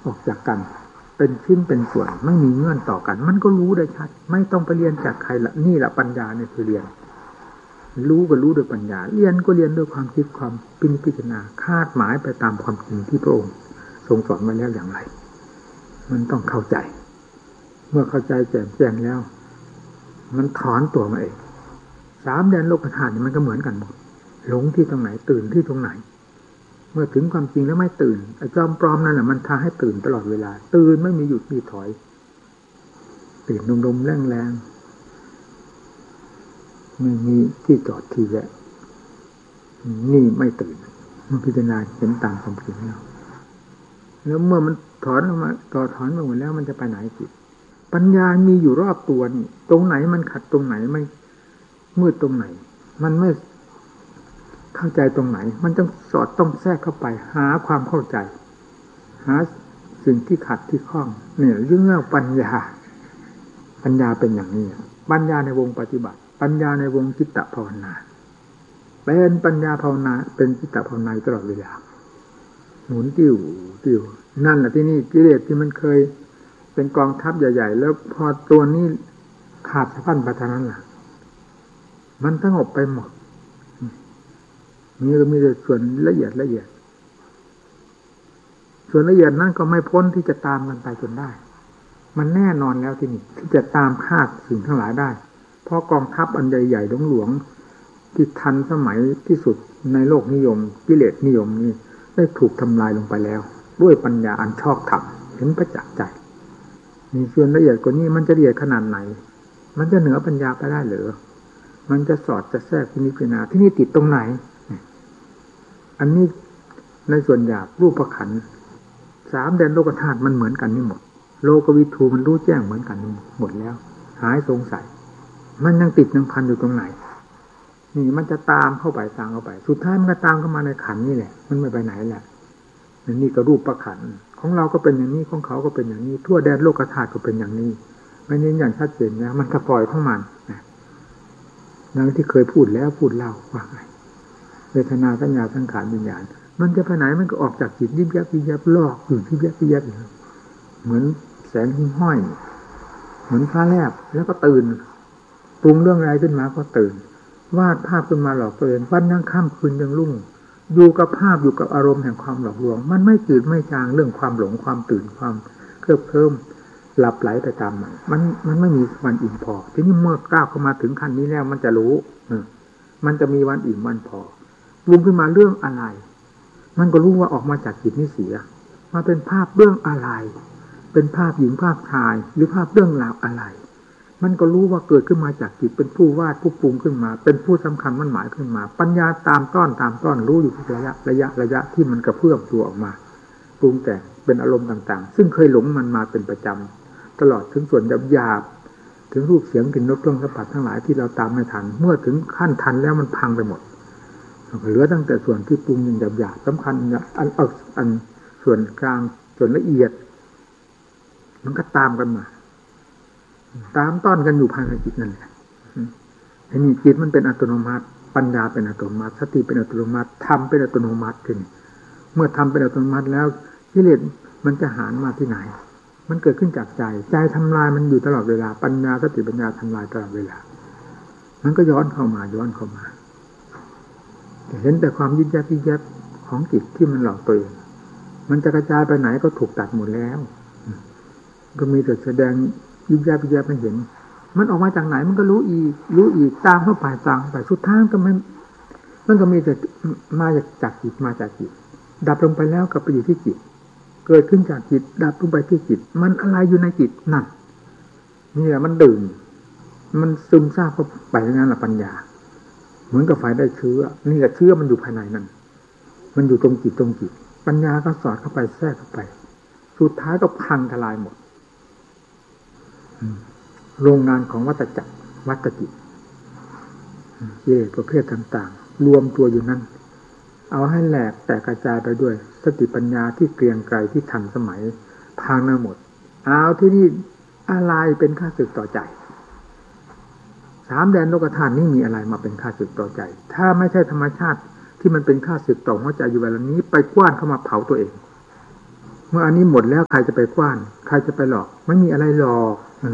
อกจากกันเป็นชิ้นเป็นส่วนไม่มีเงื่อนต่อกันมันก็รู้ได้ชัดไม่ต้องไปเรียนจากใครละนี่แหละปัญญาเนี่ยคือเรียนรู้ก็รู้ด้วยปัญญาเรียนก็เรียนด้วยความคิดความพิจารณาคาดหมายไปตามความจริงที่พระองค์ทรงสอนมาแล้วอย่างไรมันต้องเข้าใจเมื่อเข้าใจแจ่มแจ้งแล้วมันถอนตัวมาเองสามแดนโลกธาตุนี่มันก็เหมือนกันหมดหลงที่ตรงไหนตื่นที่ตรงไหนเมื่อถึงความจริงแล้วไม่ตื่นไอ้จอมปลอมนั่นแหละมันพาให้ตื่นตลอดเวลาตื่นไม่มีหยุดมีถอยตื่นดมๆแรงๆไม่มีที่จอดที่แวะนี่ไม่ตื่นมันพิจารณาเห็นตามความจริงแล้วเมื่อมันถอนออกมาต่อถอนมาหมดแล้วมันจะไปไหนจิตปัญญามีอยู่รอบตัวนี่ตรงไหนมันขัดตรงไหนไม่มืดตรงไหนมันไม่เข้าใจตรงไหนมันต้องสอดต้องแทรกเข้าไปหาความเข้าใจหาสิ่งที่ขัดที่ข้องเนี่ยเรื่องปัญญาเป็นอย่างนี้ปัญญาในวงปฏิบัติปัญญาในวงจิตตภาวนาเป็นปัญญาภาวนาเป็นจิตตภาวนาตลอดเวลาหมุนติ้วนั่นแหละที่นี่กิเลสที่มันเคยเป็นกองทัพใหญ่ๆแล้วพอตัวนี้ขาดสะพันไปเท่านั้นล่ะมันสงบไปหมดมีแต่ส่วนละเอียดส่วนละเอียดนั้นก็ไม่พ้นที่จะตามมันไปจนได้มันแน่นอนแล้วที่นี่ที่จะตามคาดสิ่งทั้งหลายได้เพราะกองทัพอันใหญ่ๆหลวงที่ทันสมัยที่สุดในโลกนิยมกิเลสนิยมนี้ได้ถูกทำลายลงไปแล้วด้วยปัญญาอันชอบธรรมเห็นประจักษ์ใจมีส่วนละเอียดกว่านี้มันจะละเอียดขนาดไหนมันจะเหนือปัญญาไปได้หรือมันจะสอดจะแทรกที่นิพพานาที่นี่ติดตรงไหนอันนี้ในส่วนหยาบรูปขันธ์สามแดนโลกธาตุมันเหมือนกันนี่หมดโลกวิถูมันรู้แจ้งเหมือนกันหมดแล้วหายสงสัยมันยังติดยังพันอยู่ตรงไหนนี่มันจะตามเข้าไปสุดท้ายมันก็ตามเข้ามาในขันธ์นี่แหละมันไม่ไปไหนแหละนี่ก็รูปขันธ์ของเราก็เป็นอย่างนี้ของเขาก็เป็นอย่างนี้ทั่วแดนโลกธาตุก็เป็นอย่างนี้ไม่เน้นอย่างชัดเจนนะมันก็ปล่อยของมันดังที่เคยพูดแล้วพูดเล่าว่าไงเวทนาสัญญาสังขารวิญญาณมันจะไปไหนมันก็ออกจากจิตยิบยับลอกอยู่ที่ยับเหมือนแสงหิ้งห้อยเหมือนฟ้าแลบแล้วก็ตื่นปรุงเรื่องอะไรขึ้นมาก็ตื่นวาดภาพขึ้นมาหลอกตัวเองวันยังค่ำคืนยังรุ่งอยู่กับภาพอยู่กับอารมณ์แห่งความหลอกลวงมันไม่จืดไม่จางเรื่องความหลงความตื่นความเคลิบเคลิ้มหลับไหลไปตามมันไม่มีวันอิ่มพอทีนี้เมื่อก้าวเข้ามาถึงขั้นนี้แล้วมันจะรู้มันจะมีวันอิ่มวันพอปรุงขึ้นมาเรื่องอะไรมันก็รู้ว่าออกมาจากจิตนี่เสียมาเป็นภาพเรื่องอะไรเป็นภาพหญิงภาพชายหรือภาพเรื่องราวอะไรมันก็รู้ว่าเกิดขึ้นมาจากจิตเป็นผู้วาดผู้ปรุงขึ้นมาเป็นผู้สำคัญมั่นหมายขึ้นมาปัญญาตามต้อนรู้อยู่ทุกระยะที่มันกระเพื่อมตัวออกมาปรุงแต่งเป็นอารมณ์ต่างๆซึ่งเคยหลงมันมาเป็นประจำตลอดถึงส่วนหยาบถึงรูปเสียงกลิ่นรสเครื่องสัมผัสทั้งหลายที่เราตามไม่ทันเมื่อถึงขั้นทันแล้วมันพังไปหมดเหลือตั้งแต่ส่วนที่ปรุงอย่างหยาบสำคัญอันส่วนกลางส่วนละเอียดมันก็ตามกันมาตามต้อนกันอยู่ภายในจิตนั่นแหละไอ้นี่จิตมันเป็นอัตโนมัติปัญญาเป็นอัตโนมัติสติเป็นอัตโนมัติธรรมเป็นอัตโนมัติขึ้นเมื่อธรรมเป็นอัตโนมัติแล้วกิเลสมันจะหามาที่ไหนมันเกิดขึ้นจากใจทำลายมันอยู่ตลอดเวลาปัญญาสติปัญญาทำลายตลอดเวลามันก็ย้อนเข้ามาเห็นแต่ความยึดยับของจิตที่มันหลอกตัวเองมันจะกระจายไปไหนก็ถูกตัดหมดแล้วก็มีแต่แสดงยึดยับให้เห็นมันออกมาจากไหนมันก็รู้อีกตามเข้าไปสุดท้ายมันก็มีแต่มาจากจิตดับลงไปแล้วก็ไปอยู่ที่จิตเกิดขึ้นจากจิตดับลงไปที่จิตมันอะไรอยู่ในจิตนั่นนี่แหละมันดื่มมันซึมซาบเข้าไปงั้นแหละปัญญาเหมือนกับไฟได้เชื้อนี่แหละเชื้อมันอยู่ภายในนั้นมันอยู่ตรงจิตปัญญาก็สอดเข้าไปแทรกเข้าไปสุดท้ายก็พังทลายหมดโรงงานของวัฏจักรวัฏจิตกิเลสประเภทต่างๆรวมตัวอยู่นั้นเอาให้แหลกแตกกระจายไปด้วยสติปัญญาที่เกรียงไกรที่ทันสมัยพังหมดเอาที่นี่อะไรเป็นข้าศึกต่อใจสามแดนโลกธาตุนี่มีอะไรมาเป็นข้าศึกต่อใจถ้าไม่ใช่ธรรมชาติที่มันเป็นข้าศึกต่อหัวใจอยู่เวลานี้ไปกว้านเข้ามาเผาตัวเองเมื่ออันนี้หมดแล้วใครจะไปกว้านใครจะไปหลอกไม่มีอะไรหลอก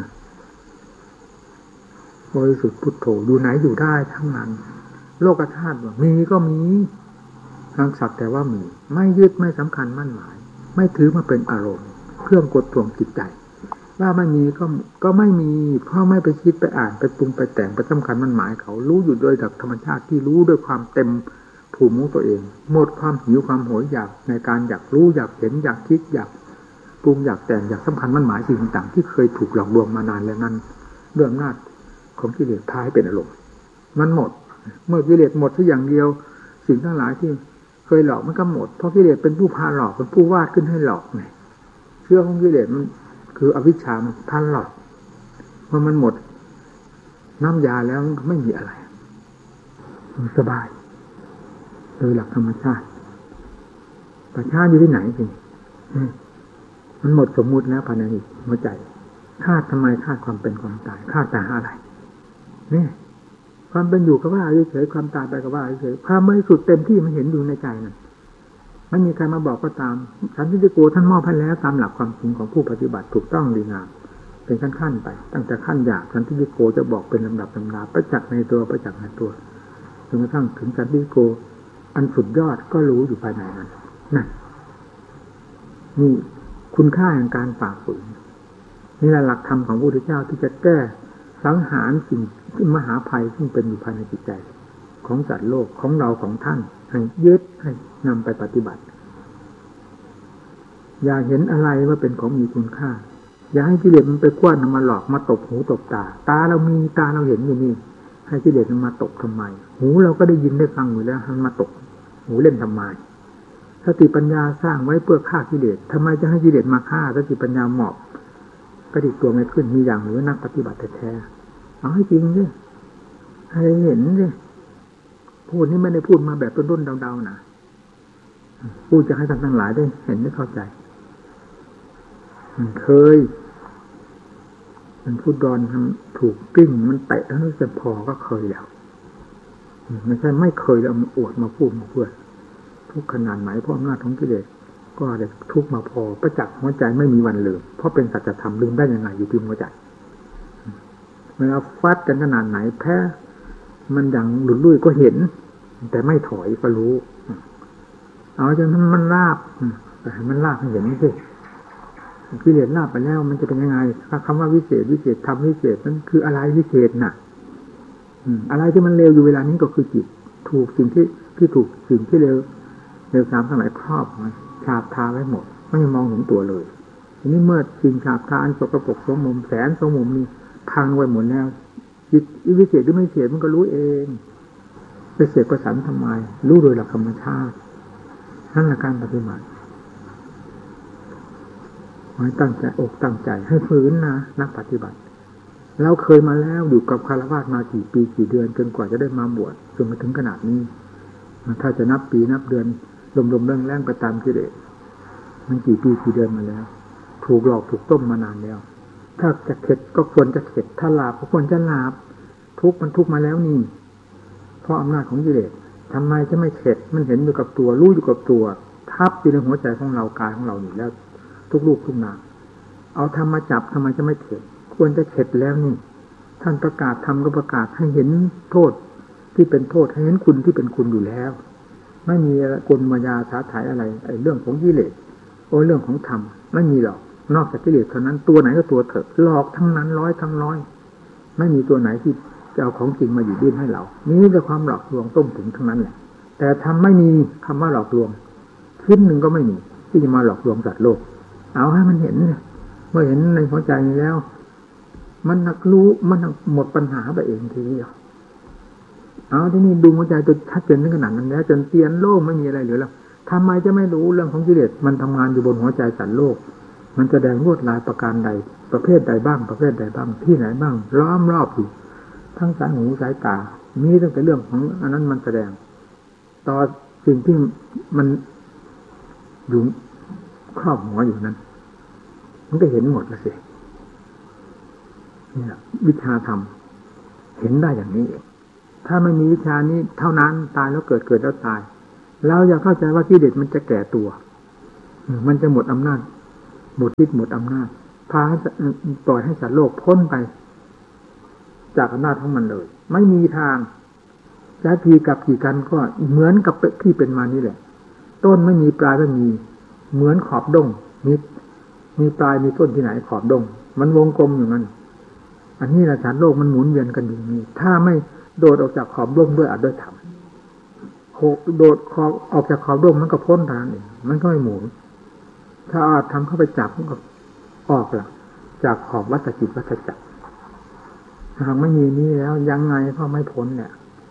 บริสุทธิ์พุทโธอยู่ไหนอยู่ได้ทั้งนั้นโลกธาตุมีก็มีทางสักแต่ว่ามีไม่ยึดไม่สำคัญมั่นหมายไม่ถือมาเป็นอารมณ์เครื่องกดท่วงจิตใจว่าไม่มีก็ไม่มีเพราะไม่ไปคิดไปอ่านไปปรุงไปแต่งไปสำคัญมั่นหมายเขารู้อยู่โดยธรรมชาติที่รู้ด้วยความเต็มภูมิของตัวเองหมดความหิวความโหยอยากในการอยากรู้อยากเห็นอยากคิดอยากปรุงอยากแต่งอยากสำคัญมั่นหมายสิ่งต่างๆที่เคยถูกหลอกลวงมานานแล้วนั้นด้วยอำนาจของกิเลสพาให้เป็นอารมณ์มันหมดเมื่อกิเลสหมดสักอย่างเดียวสิ่งทั้งหลายที่เคยหลอกมันก็หมดเพราะกิเลสเป็นผู้พาหลอกเป็นผู้วาดขึ้นให้หลอกไงเชื่อของกิเลสมันคืออวิชชามันพาหลอกเมื่อมันหมดน้ำยาแล้วมันไม่มีอะไรสบายโดยหลักธรรมชาติประชาติอยู่ที่ไหนสิมันหมดสมมุติแล้วภายในหัวใจคาดทำไมคาดความเป็นความตายคาดแต่อะไรนี่ความเป็นอยู่ก็ว่าเฉยความตายไปก็ว่าเฉยความบริสุทธิ์เต็มที่มันเห็นอยู่ในใจนั่นไม่มีใครมาบอกก็ตามสันติโกท่านมอบให้แล้วตามหลักความจริงของผู้ปฏิบัติถูกต้องดีงามเป็นขั้นๆไปตั้งแต่ขั้นหยาบสันติโกจะบอกเป็นลำดับลำดาประจักษ์ในตัวประจักษ์ในตัวจนกระทั่งถึงสันติโกอันสุดยอดก็รู้อยู่ภายในนั้นนั่นนี่คุณค่าแห่งการฝ่าฝืนนี่แหละหลักธรรมของพระพุทธเจ้าที่จะแก้สังหารสิ่งที่มหาภัยซึ่งเป็นอยู่ภายในจิตใจของสัตว์โลกของเราของท่านให้ยึดให้นำไปปฏิบัติอย่าเห็นอะไรว่าเป็นของมีคุณค่าอย่าให้กิเลสมันไปกว้านมาหลอกมาตบหูตบตาเรามีตาเราเห็นอยู่นี่ให้กิเลสมันมาตบทำไมหูเราก็ได้ยินได้ฟังอยู่แล้วมันมาตบหูเล่นทำไมสติปัญญาสร้างไว้เพื่อฆ่ากิเลสทำไมจะให้กิเลสมาฆ่าสติปัญญาหมอบกระดิกตัวไม่ขึ้นมีอย่างหรือนักปฏิบัติแท้ๆเอาให้จริงดิให้เห็นดิพูดนี่ไม่ได้พูดมาแบบต้นๆเดาๆนะพูดจะให้ท่านทั้งหลายได้เห็นได้เข้าใจเคยมันพูดดอนทำถูกกิ้งมันเตะแล้วจะพอก็เคยแล้วไม่ใช่ไม่เคยแล้วมันอวดมาพูดมาเพื่อทุกขนาดไหนเพราะอำนาจของกิเลสก็ได้ทุกมาพอประจักษ์หัวใจไม่มีวันลืมเพราะเป็นสัจธรรมลืมได้ยังไงอยู่ที่หัวใจเวลาฟัดกันขนาดไหนแพ้มันอย่างหลุดลุ่ยก็เห็นแต่ไม่ถอยก็รู้เอาจนมันลาบแต่มันลาบให้เห็นสิกิเลสลาบไปแล้วมันจะเป็นยังไงคำว่าวิเศษทำวิเศษนั้นคืออะไรวิเศษน่ะอะไรที่มันเลวอยู่เวลานี้ก็คือจิตถูกสิ่งที่ถูกสิ่งที่เลวสามทั้งหลายครอบมันฉาบทาไว้หมดไม่มองเห็นตัวเลยทีนี้เมื่อสิ่งฉาบทาอันสกปรกสมมุมแสนสมมุมนี่พังไว้หมดแล้วจิตวิเศษหรือไม่วิเศษมันก็รู้เองไปเสกประสานทำไมรู้โดยหลักธรรมชาตินั่นแหละการปฏิบัติให้ตั้งใจอกตั้งใจให้ฝืนนะนักปฏิบัติเราเคยมาแล้วอยู่กับคฤหัสถ์มากี่ปีกี่เดือนจนกว่าจะได้มาบวชจนมาถึงขนาดนี้ถ้าจะนับปีนับเดือนลมๆแรงๆไปตามกิเลสมันกี่ปีกี่เดือนมาแล้วถูกหลอกถูกต้มมานานแล้วถ้าจะเข็ดก็ควรจะเข็ดถ้าลาบก็ควรจะลาบทุกข์มันทุกข์มาแล้วนี่เพราะอำนาจของกิเลสทำไมจะไม่เข็ดมันเห็นอยู่กับตัวรู้อยู่กับตัวทับอยู่ในหัวใจของเรากายของเราอยู่แล้วทุกลูกทุกนามเอาธรรมมาจับทำไมจะไม่เข็ดควรจะเข็ดแล้วนี่ท่านประกาศธรรมก็ประกาศให้เห็นโทษที่เป็นโทษให้เห็นคุณที่เป็นคุณอยู่แล้วไม่มีกลมายาท้าทายอะไรไอ้เรื่องของกิเลสเรื่องของธรรมไม่มีหรอกนอกจากกิเลสเท่านั้นตัวไหนก็ตัวเถอะหลอกทั้งนั้นร้อยทั้งร้อยไม่มีตัวไหนที่จะเอาของจริงมาอยู่ดิ้นให้เรานี่แต่ความหลอกลวงต้มถึงทั้งนั้นแหละแต่ทำไม่มีคำว่าหลอกลวงชิ้นหนึ่งก็ไม่มีที่จะมาหลอกลวงสัตว์โลกเอาให้มันเห็นเมื่อเห็นในหัวใจนี้แล้วมันนักรู้มันหมดปัญหาไปเองทีเดียวเอาที่นี่ดูหัวใจจนชัดเจนถึงขนาดนั้นแล้วจนเตียนโลกไม่มีอะไรเหลือแล้วทำไมจะไม่รู้เรื่องของกิเลสมันทำงานอยู่บนหัวใจสัตว์โลกมันแสดงลวดลายประการใดประเภทใดบ้างประเภทใดบ้างที่ไหนบ้างล้อมรอบอยู่ทั้งสายหูสายตามีตั้งแต่เรื่องของอันนั้นมันแสดงต่อสิ่งที่มันอยู่ครอบหัวอยู่นั้นมันก็เห็นหมดแล้วสินี่แหละวิชาธรรมเห็นได้อย่างนี้ถ้าไม่มีวิชานี้เท่านั้นตายแล้วเกิดแล้วตายเราอย่าเข้าใจว่ากิเลสมันจะแก่ตัวมันจะหมดอำนาจหมดฤทธิ์หมดอำนาจพาให้ปล่อยให้สัตว์โลกพ้นไปจากอำนาจของมันเลยไม่มีทางจะกี่กับกี่กันก็เหมือนกับที่เป็นมานี่แหละต้นไม่มีปลายไม่มีเหมือนขอบดงมีปลายมีต้นที่ไหนขอบดงมันวงกลมอยู่นั่นอันนี้แหละสัตว์โลกมันหมุนเวียนกันอยู่นี่ถ้าไม่โดดออกจากขอบดงด้วยอัดด้วยธรรมโดดขอบออกจากขอบดงมันก็พ้นทางเองมันก็ไม่หมุนถ้าอาจทำเข้าไปจับมันก็ออกละจากขอบวัฏจิตวัฏจักรหากไม่มีนี้แล้วยังไงก็ไม่พ้นเนี่ย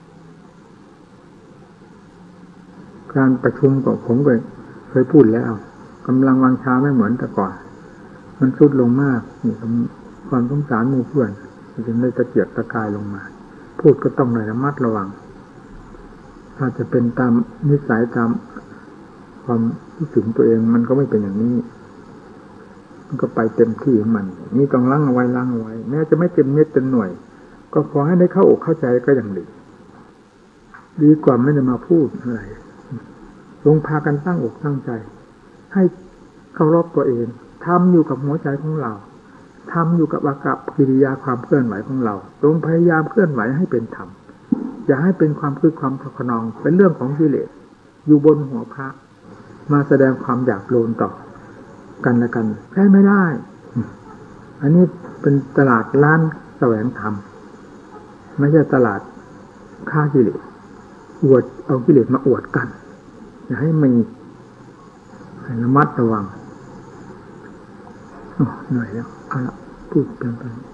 การประชุมกับผมเคยพูดแล้วกำลังวังชาไม่เหมือนแต่ก่อนมันทรุดลงมากนี่ความสงสารหมู่เพื่อนจึงได้ตะเกียกตะกายลงมาพูดก็ต้องระมัดระวังถ้าจะเป็นตามนิสัยตามความรู้สึกตัวเองมันก็ไม่เป็นอย่างนี้มันก็ไปเต็มที่ของมันนี่ต้องล้างเอาไว้แม้จะไม่เต็มเม็ดเต็มหน่วยก็ขอให้ได้เข้าอกเข้าใจก็อย่างดีกว่าไม่ได้มาพูดอะไรลงพากันตั้งอกตั้งใจให้เคารพตัวเองทำอยู่กับหัวใจของเราทำอยู่กับอากับกิริยาความเคลื่อนไหวของเราจงพยายามเคลื่อนไหวให้เป็นธรรมอย่าให้เป็นความคึกความขนองเป็นเรื่องของกิเลสอยู่บนหัวพระมาแสดงความอยากโลนต่อกันและกันใช่ไม่ได้อันนี้เป็นตลาดร้านแสวงธรรมไม่ใช่ตลาดฆ่ากิเลสอวดเอากิเลสมาอวดกันอย่าให้มีให้ระมัดระวังเหนื่อยแล้วเอาละพูดเป็น